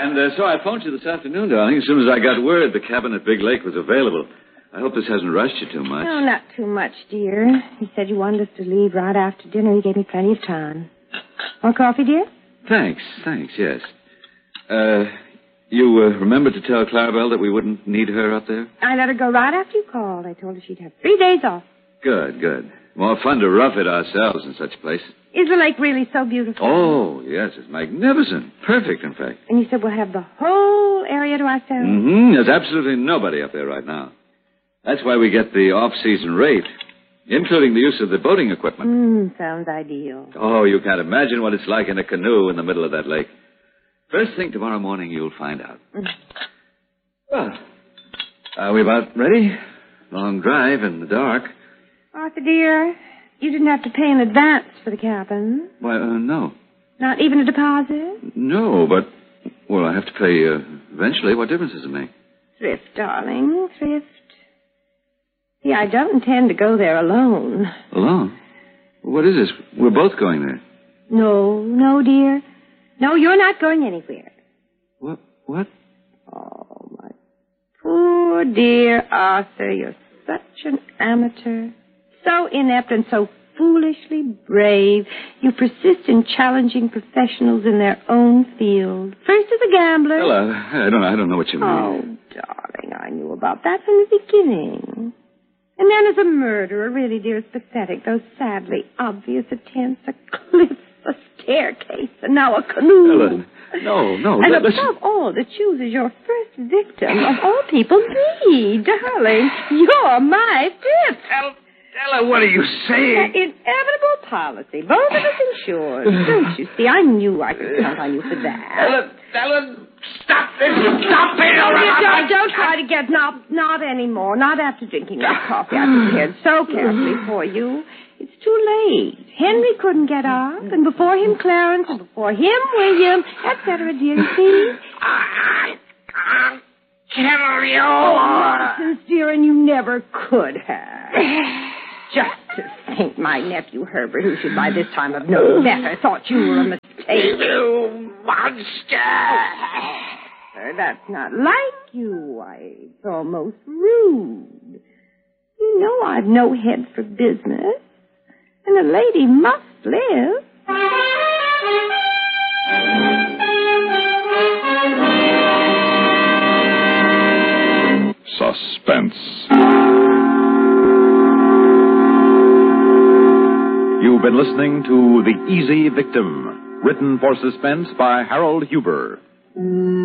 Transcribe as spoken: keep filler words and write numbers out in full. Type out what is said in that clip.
And uh, so I phoned you this afternoon, darling, as soon as I got word the cabin at Big Lake was available. I hope this hasn't rushed you too much. No, not too much, dear. He said you wanted us to leave right after dinner. He gave me plenty of time. Want coffee, dear? Thanks, thanks, yes. Uh, you uh, remembered to tell Clarabelle that we wouldn't need her up there? I let her go right after you called. I told her she'd have three days off. Good, good. More fun to rough it ourselves in such a place. Is the lake really so beautiful? Oh, yes, it's magnificent. Perfect, in fact. And you said we'll have the whole area to ourselves? Mm-hmm. There's absolutely nobody up there right now. That's why we get the off-season rate, including the use of the boating equipment. Mm, sounds ideal. Oh, you can't imagine what it's like in a canoe in the middle of that lake. First thing tomorrow morning, you'll find out. Mm. Well, are we about ready? Long drive in the dark. Arthur, dear, you didn't have to pay in advance for the cabin. Why, uh, no. Not even a deposit? No, but, well, I have to pay uh, eventually. What difference does it make? Thrift, darling, thrift. See, I don't intend to go there alone. Alone? What is this? We're both going there. No, no, dear. No, you're not going anywhere. What? What? Oh, my poor dear Arthur, you're such an amateur. So inept and so foolishly brave. You persist in challenging professionals in their own field. First as a gambler. Well, I don't, I don't know what you mean. Oh, darling, I knew about that from the beginning. And then as a murderer, really, dear, it's pathetic. Those sadly obvious attempts, a cliff, a staircase, and now a canoe. Ellen, no, no. And let, above listen. all, to choose as your first victim of all people, me, darling. You're my fifth. Ella, Ella, what are you saying? That inevitable policy. Both of us insured. Don't you see? I knew I could count on you for that. Ella, Ella, stop this. Stop it. No, dear, don't, don't try to get not, not anymore. Not after drinking that coffee I prepared so carefully for you. It's too late. Henry couldn't get up, and before him, Clarence, and before him, William, et cetera, dear, you see? I can't kill you. Oh, nonsense, dear, and you never could have. Just to think my nephew Herbert, who should by this time have known better, thought you were a mistake. You monster. Sir, that's not like you. Why, it's almost rude. You know I've no head for business. And a lady must live. Suspense. You've been listening to The Easy Victim, written for suspense by Harold Huber.